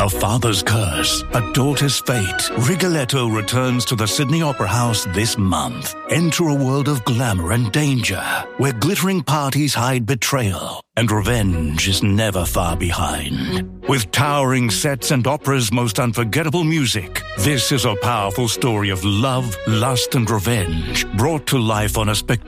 A father's curse, a daughter's fate. Rigoletto returns to the Sydney Opera House this month. Enter a world of glamour and danger, where glittering parties hide betrayal, and revenge is never far behind. With towering sets and opera's most unforgettable music, this is a powerful story of love, lust, and revenge, brought to life on a spectacular